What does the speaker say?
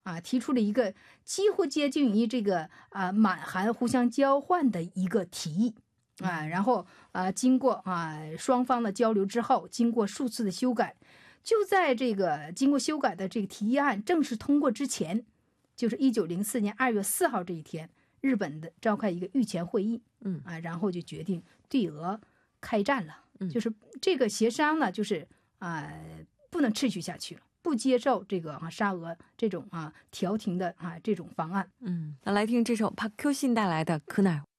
提出了一个几乎接近于这个满韩互相交换的一个提议然后经过双方的交流之后，经过数次的修改，就在这个经过修改的这个提议案正式通过之前，就是1904年2月4号这一天，日本的召开一个御前会议，然后就决定对俄开战了，就是这个协商呢，就是不能持续下去了。不接受这个沙俄这种调停的这种方案。 那来听这首帕Q信带来的《可奈